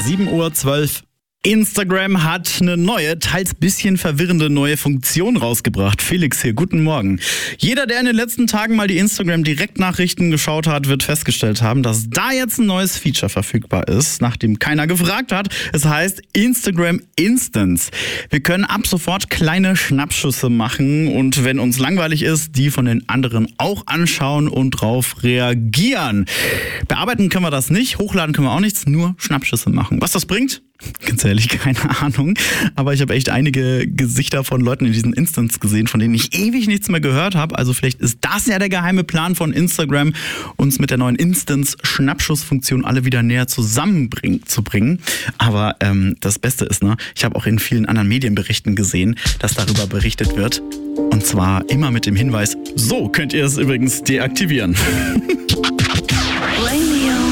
7:12 Uhr. Instagram hat eine neue, teils bisschen verwirrende neue Funktion rausgebracht. Felix hier, guten Morgen. Jeder, der in den letzten Tagen mal die Instagram-Direktnachrichten geschaut hat, wird festgestellt haben, dass da jetzt ein neues Feature verfügbar ist, nachdem keiner gefragt hat. Es heißt Instagram Instants. Wir können ab sofort kleine Schnappschüsse machen und wenn uns langweilig ist, die von den anderen auch anschauen und drauf reagieren. Bearbeiten können wir das nicht, hochladen können wir auch nichts, nur Schnappschüsse machen. Was das bringt? Ganz ehrlich, keine Ahnung. Aber ich habe echt einige Gesichter von Leuten in diesen Instants gesehen, von denen ich ewig nichts mehr gehört habe. Also vielleicht ist das ja der geheime Plan von Instagram, uns mit der neuen Instants-Schnappschussfunktion alle wieder näher zusammenzubringen. Aber das Beste ist, ich habe auch in vielen anderen Medienberichten gesehen, dass darüber berichtet wird. Und zwar immer mit dem Hinweis, so könnt ihr es übrigens deaktivieren.